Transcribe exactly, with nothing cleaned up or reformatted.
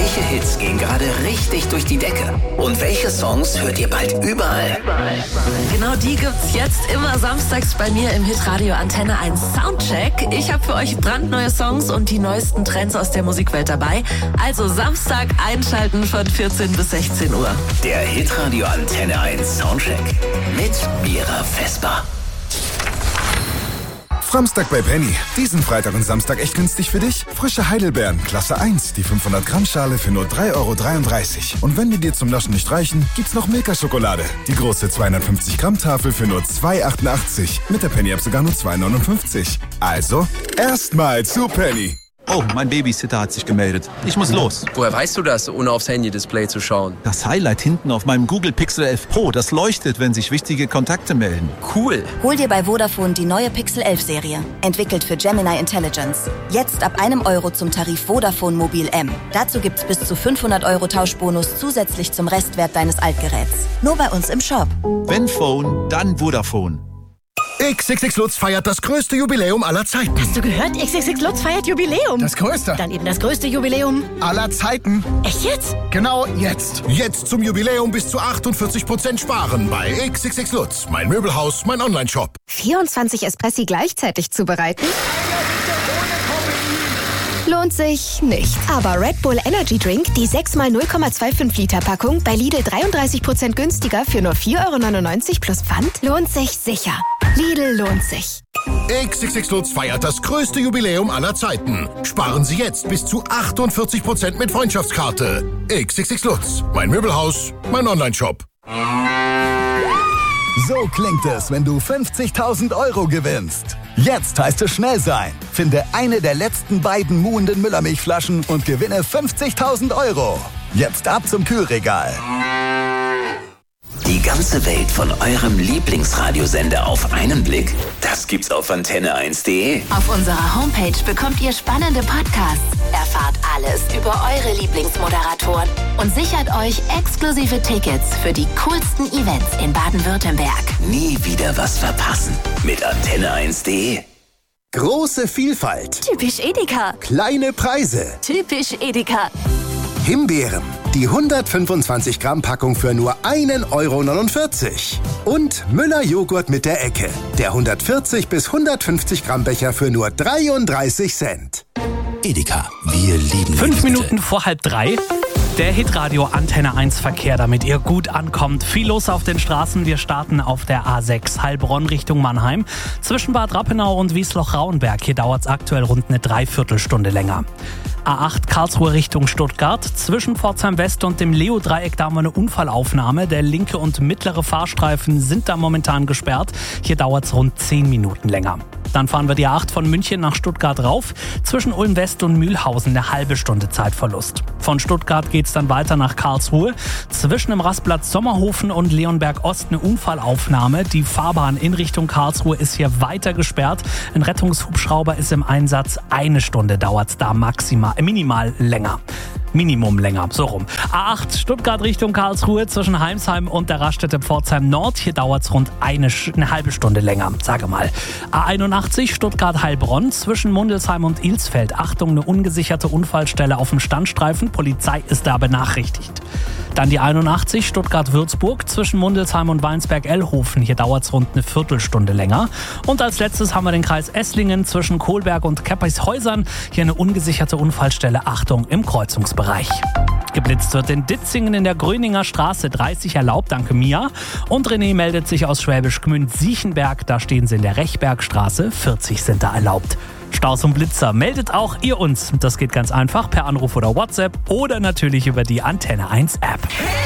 Welche Hits gehen gerade richtig durch die Decke? Und welche Songs hört ihr bald überall? Genau die gibt's jetzt immer samstags bei mir im Hitradio Antenne eins Soundcheck. Ich habe für euch brandneue Songs und die neuesten Trends aus der Musikwelt dabei. Also Samstag einschalten von vierzehn bis sechzehn Uhr. Der Hitradio Antenne eins Soundcheck mit Mira Vesper. Framstag bei Penny. Diesen Freitag und Samstag echt günstig für dich? Frische Heidelbeeren, Klasse eins, die fünfhundert Gramm Schale für nur drei Euro dreiunddreißig. Und wenn die dir zum Naschen nicht reichen, gibt's noch Milka-Schokolade. Die große zweihundertfünfzig Gramm Tafel für nur zwei Euro achtundachtzig. Mit der Penny-App sogar nur zwei Euro neunundfünfzig. Also, erstmal zu Penny. Oh, mein Babysitter hat sich gemeldet. Ich muss los. Woher weißt du das, ohne aufs Handy-Display zu schauen? Das Highlight hinten auf meinem Google Pixel elf Pro, das leuchtet, wenn sich wichtige Kontakte melden. Cool. Hol dir bei Vodafone die neue Pixel elf Serie. Entwickelt für Gemini Intelligence. Jetzt ab einem Euro zum Tarif Vodafone Mobil M. Dazu gibt's bis zu fünfhundert Euro Tauschbonus zusätzlich zum Restwert deines Altgeräts. Nur bei uns im Shop. Wenn Phone, dann Vodafone. X X X Lutz feiert das größte Jubiläum aller Zeiten. Hast du gehört? X X X Lutz feiert Jubiläum. Das größte. Dann eben das größte Jubiläum aller Zeiten. Echt jetzt? Genau jetzt. Jetzt zum Jubiläum bis zu achtundvierzig Prozent sparen bei X X X Lutz. Mein Möbelhaus, mein Online-Shop. vierundzwanzig Espressi gleichzeitig zubereiten? Lohnt sich nicht. Aber Red Bull Energy Drink, die sechs mal null Komma fünfundzwanzig Liter Packung, bei Lidl dreiunddreißig Prozent günstiger für nur vier Euro neunundneunzig plus Pfand, lohnt sich sicher. Lidl lohnt sich. X X X Lutz feiert das größte Jubiläum aller Zeiten. Sparen Sie jetzt bis zu achtundvierzig Prozent mit Freundschaftskarte. X X X Lutz. Mein Möbelhaus, mein Online-Shop. So klingt es, wenn du fünfzigtausend Euro gewinnst. Jetzt heißt es schnell sein. Finde eine der letzten beiden muhenden Müllermilchflaschen und gewinne fünfzigtausend Euro. Jetzt ab zum Kühlregal. Die ganze Welt von eurem Lieblingsradiosender auf einen Blick? Das gibt's auf antenne eins punkt de. Auf unserer Homepage bekommt ihr spannende Podcasts, erfahrt alles über eure Lieblingsmoderatoren und sichert euch exklusive Tickets für die coolsten Events in Baden-Württemberg. Nie wieder was verpassen mit antenne eins punkt de. Große Vielfalt. Typisch Edeka. Kleine Preise. Typisch Edeka. Himbeeren. Die hundertfünfundzwanzig Gramm Packung für nur ein Euro neunundvierzig. Und Müller Joghurt mit der Ecke. Der hundertvierzig bis hundertfünfzig Gramm Becher für nur dreiunddreißig Cent. Edeka, wir lieben Fünf Minuten vor halb drei. Der Hitradio Antenne eins Verkehr, damit ihr gut ankommt. Viel los auf den Straßen. Wir starten auf der A sechs Heilbronn Richtung Mannheim. Zwischen Bad Rappenau und Wiesloch-Rauenberg. Hier dauert es aktuell rund eine Dreiviertelstunde länger. A acht Karlsruhe Richtung Stuttgart. Zwischen Pforzheim West und dem Leo-Dreieck, da haben wir eine Unfallaufnahme. Der linke und mittlere Fahrstreifen sind da momentan gesperrt. Hier dauert es rund zehn Minuten länger. Dann fahren wir die A acht von München nach Stuttgart rauf. Zwischen Ulm West und Mühlhausen eine halbe Stunde Zeitverlust. Von Stuttgart geht's dann weiter nach Karlsruhe. Zwischen dem Rastplatz Sommerhofen und Leonberg Ost eine Unfallaufnahme. Die Fahrbahn in Richtung Karlsruhe ist hier weiter gesperrt. Ein Rettungshubschrauber ist im Einsatz. Eine Stunde dauert's da maximal, äh, minimal länger. Minimum länger, so rum. A acht Stuttgart Richtung Karlsruhe zwischen Heimsheim und der Raststätte Pforzheim Nord. Hier dauert es rund eine, eine halbe Stunde länger, sage mal. A einundachtzig Stuttgart-Heilbronn zwischen Mundelsheim und Ilsfeld. Achtung, eine ungesicherte Unfallstelle auf dem Standstreifen. Polizei ist da benachrichtigt. Dann die einundachtzig Stuttgart-Würzburg zwischen Mundelsheim und Weinsberg-Ellhofen. Hier dauert es rund eine Viertelstunde länger. Und als letztes haben wir den Kreis Esslingen zwischen Kohlberg und Keppichhäusern. Hier eine ungesicherte Unfallstelle. Achtung, im Kreuzungsbereich. Geblitzt wird in Ditzingen in der Gröninger Straße, dreißig erlaubt, danke Mia. Und René meldet sich aus Schwäbisch Gmünd-Siechenberg, da stehen sie in der Rechbergstraße, vierzig sind da erlaubt. Staus und Blitzer, meldet auch ihr uns. Das geht ganz einfach per Anruf oder WhatsApp oder natürlich über die Antenne eins App.